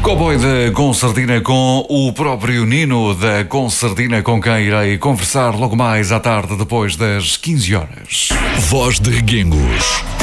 Cowboy da Consardina com o próprio Nino da Consardina, com quem irei conversar logo mais à tarde, depois das 15 horas. Voz de Reguengos.